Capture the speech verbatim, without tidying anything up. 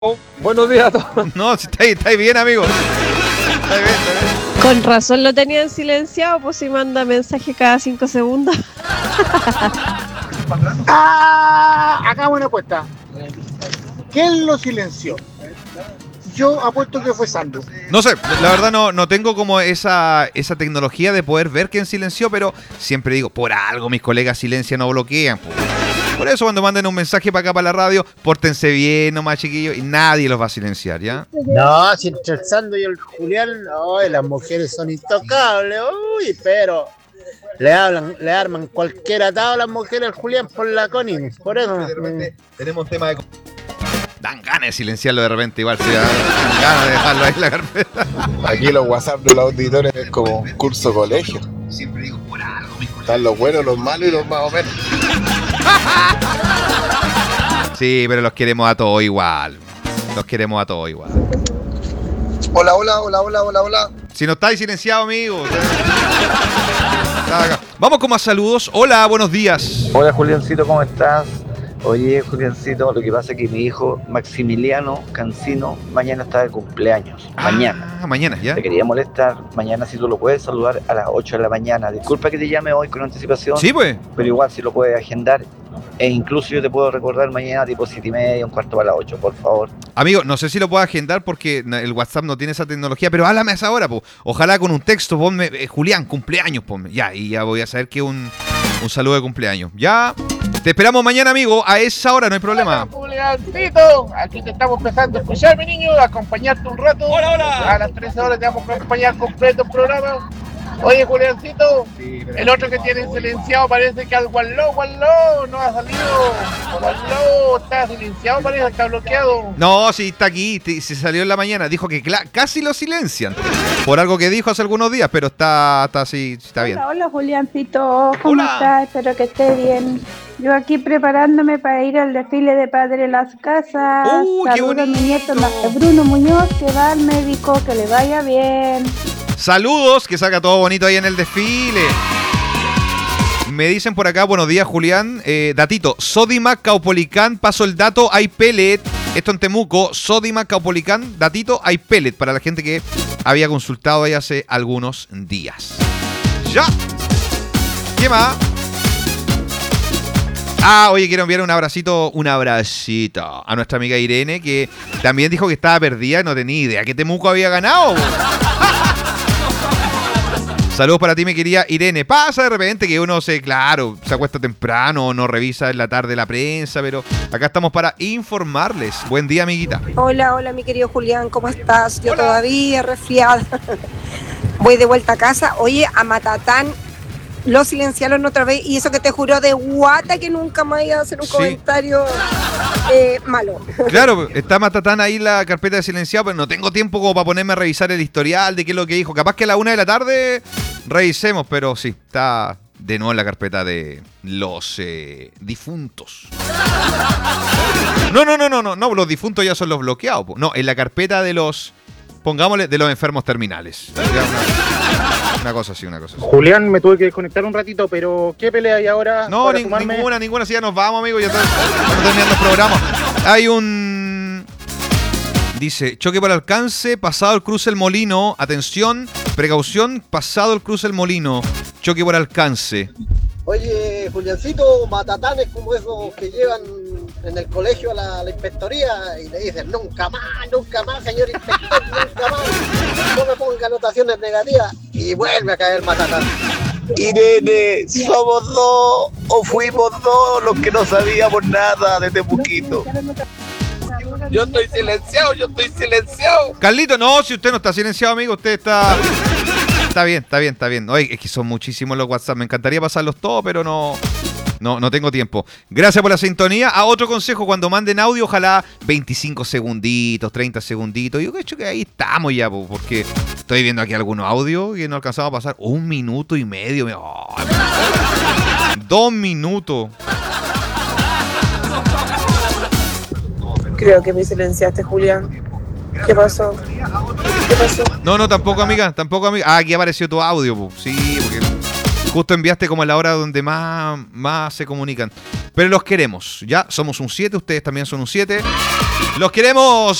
Oh, buenos días a todos. No, si estáis, estáis bien, amigo. Estáis bien, estáis bien. Con razón lo tenían silenciado, pues si manda mensaje cada cinco segundos. Ah, hagamos una apuesta. ¿Quién lo silenció? Yo apuesto que fue Sandro. No sé, la verdad no, no tengo como esa, esa tecnología de poder ver quién silenció, pero siempre digo, por algo mis colegas silencian o bloquean. Por, por eso cuando manden un mensaje para acá para la radio, pórtense bien nomás, chiquillos, y nadie los va a silenciar, ¿ya? No, si entre el Sandro y el Julián, ay, las mujeres son intocables, uy, pero le hablan, le arman cualquier atado a las mujeres al Julián por la Connie, por eso. De repente tenemos tema de... Dan ganas de silenciarlo de repente, igual, si dan ganas de dejarlo ahí en la carpeta. Aquí los WhatsApp de los auditores es como un curso colegio. Siempre digo, por algo, mis colegas. Están los buenos, los malos y los más o menos. Sí, pero los queremos a todos igual. Los queremos a todos igual. Hola, hola, hola, hola, hola, hola. Si no estáis silenciado, amigo. Vamos con más saludos. Hola, buenos días. Hola, Juliancito, ¿cómo estás? Oye, Juliancito, lo que pasa es que mi hijo Maximiliano Cancino mañana está de cumpleaños. Mañana. Ah, mañana, ¿ya? Te quería molestar. Mañana si tú lo puedes saludar a las ocho de la mañana. Disculpa que te llame hoy con anticipación. Sí, pues. Pero igual si lo puedes agendar. E incluso yo te puedo recordar mañana tipo siete y media, un cuarto para las ocho, por favor. Amigo, no sé si lo puedo agendar porque el WhatsApp no tiene esa tecnología, pero háblame a esa hora, po. Ojalá con un texto, ponme, eh, Julián, cumpleaños, ponme. Ya, y ya voy a saber que un, un saludo de cumpleaños. Ya. Te esperamos mañana, amigo, a esa hora, no hay problema. Hola, Juliancito, aquí te estamos empezando a escuchar, mi niño, a acompañarte un rato. Hola, hola. A las trece horas te vamos a acompañar completo el programa. Oye, Juliancito, sí, el otro que tienen silenciado parece que al Wallo, Wallo no ha salido. Wallo está silenciado, parece, está bloqueado. No, sí, está aquí, se salió en la mañana. Dijo que casi lo silencian por algo que dijo hace algunos días, pero está, está así, está bien. Hola, hola, Juliancito, ¿cómo Hola. estás? Espero que esté bien. Yo aquí preparándome para ir al desfile de Padre Las Casas. ¡Uh, qué Saludos a mi bonito! nieto Bruno Muñoz, que va al médico, que le vaya bien. Saludos, que salga todo bonito ahí en el desfile. Me dicen por acá, buenos días, Julián. Eh, datito, Sodimac, Caupolicán, paso el dato, hay pellet. Esto en Temuco, Sodimac, Caupolicán, datito, hay pellet. Para la gente que había consultado ahí hace algunos días. ¡Ya! ¿Qué más? Ah, oye, quiero enviar un abracito, un abracito a nuestra amiga Irene, que también dijo que estaba perdida y no tenía idea que Temuco había ganado. Saludos para ti, mi querida Irene. Pasa de repente que uno se, claro, se acuesta temprano, no revisa en la tarde la prensa, pero acá estamos para informarles. Buen día, amiguita. Hola, hola, mi querido Julián, ¿cómo estás? Yo Hola. todavía resfriada. Voy de vuelta a casa. Oye, a Matatán lo silenciaron otra vez y eso que te juró de guata que nunca más iba a hacer un Sí. comentario eh, malo. Claro, está Matatán ahí la carpeta de silenciado, pero no tengo tiempo como para ponerme a revisar el historial de qué es lo que dijo. Capaz que a la una de la tarde revisemos, pero sí, está de nuevo en la carpeta de los eh, difuntos. No, no, no, no, no, no, los difuntos ya son los bloqueados. Po. No, en la carpeta de los, pongámosle, de los enfermos terminales. Una, una cosa así, una cosa así. Julián, me tuve que desconectar un ratito, pero ¿qué pelea hay ahora? No, para ni- sumarme? ninguna, ninguna, si ya nos vamos, amigo, ya está- estamos terminando el programa. Hay un... Dice, choque por alcance, pasado el cruce El Molino. Atención, precaución, pasado el cruce El Molino. Choque por alcance. Oye, Juliancito, Matatán es como esos que llevan en el colegio a la, a la inspectoría y le dicen, nunca más, nunca más, señor inspector, nunca más, no me ponga anotaciones negativas, y vuelve a caer Matatán. Irene, somos dos o fuimos dos los que no sabíamos nada de Temuquito. Yo estoy silenciado, yo estoy silenciado. Carlito, no, si usted no está silenciado, amigo, usted está... Está bien, está bien, está bien. Oye, es que son muchísimos los WhatsApp. Me encantaría pasarlos todos, pero no... No, no tengo tiempo. Gracias por la sintonía. A otro consejo, cuando manden audio, ojalá veinticinco segunditos, treinta segunditos. Yo creo que ahí estamos ya, po, porque estoy viendo aquí algunos audios y no alcanzamos a pasar un minuto y medio. Oh, dos minutos. Creo que me silenciaste, Julián. ¿Qué pasó? ¿Qué pasó? No, no, tampoco, amiga, tampoco, amiga. Ah, aquí apareció tu audio, po. Sí, porque Justo enviaste como a la hora donde más, más se comunican. Pero los queremos, ¿ya? Somos un siete, ustedes también son un siete. ¡Los queremos!